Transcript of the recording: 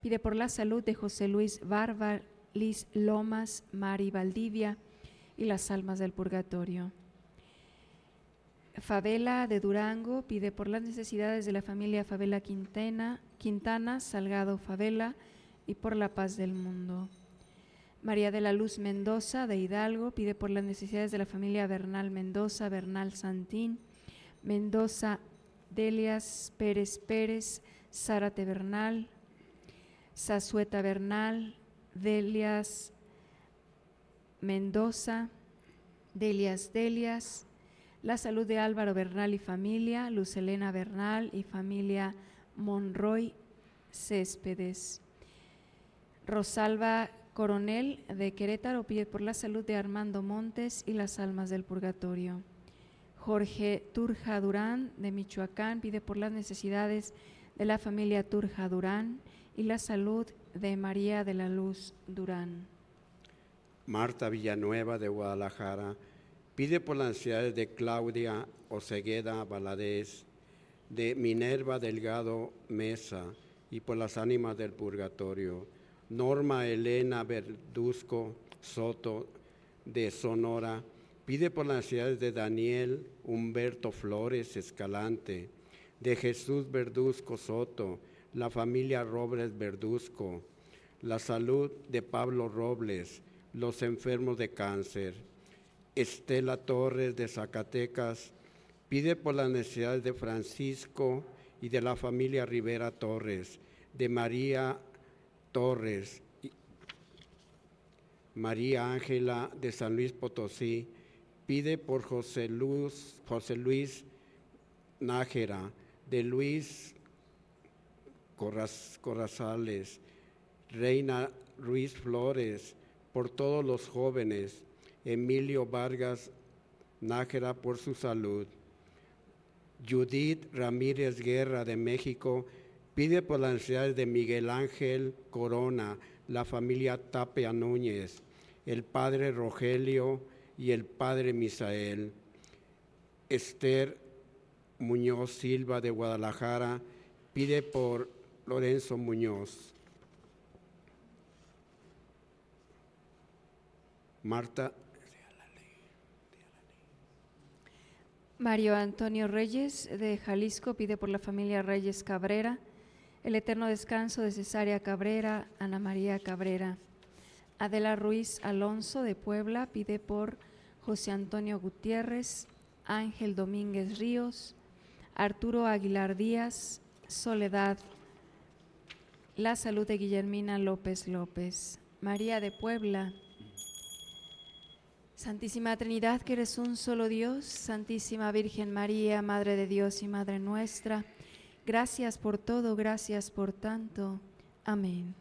Pide por la salud de José Luis Barba, Liz Lomas, Mari Valdivia y las almas del purgatorio. Favela de Durango pide por las necesidades de la familia Favela Quintana, Salgado Favela y por la paz del mundo. María de la Luz Mendoza de Hidalgo pide por las necesidades de la familia Bernal Mendoza, Bernal Santín, Mendoza Delias Pérez Pérez, Zárate Bernal, Zazueta Bernal, Delias Mendoza, Delias, la salud de Álvaro Bernal y familia, Luz Elena Bernal y familia Monroy Céspedes. Rosalba Coronel de Querétaro pide por la salud de Armando Montes y las almas del purgatorio. Jorge Turja Durán de Michoacán pide por las necesidades de la familia Turja Durán y la salud de María de la Luz Durán. Marta Villanueva de Guadalajara pide por las necesidades de Claudia Osegueda Valadez, de Minerva Delgado Mesa y por las ánimas del purgatorio. Norma Elena Verduzco Soto de Sonora pide por las necesidades de Daniel Humberto Flores Escalante, de Jesús Verduzco Soto, la familia Robles Verduzco, la salud de Pablo Robles, los enfermos de cáncer. Estela Torres de Zacatecas pide por las necesidades de Francisco y de la familia Rivera Torres, de María Torres, María Ángela de San Luis Potosí, pide por José Luis Nájera, de Luis Corrazales, Reina Ruiz Flores, por todos los jóvenes, Emilio Vargas Nájera por su salud. Judith Ramírez Guerra de México pide por las necesidades de Miguel Ángel Corona, la familia Tapia Núñez, el padre Rogelio y el padre Misael. Esther Muñoz Silva de Guadalajara pide por Lorenzo Muñoz. Marta. Mario Antonio Reyes de Jalisco pide por la familia Reyes Cabrera, el eterno descanso de Cesárea Cabrera, Ana María Cabrera. Adela Ruiz Alonso de Puebla pide por José Antonio Gutiérrez, Ángel Domínguez Ríos, Arturo Aguilar Díaz, Soledad, la salud de Guillermina López López. María de Puebla. Santísima Trinidad, que eres un solo Dios, Santísima Virgen María, Madre de Dios y Madre nuestra, gracias por todo, gracias por tanto. Amén.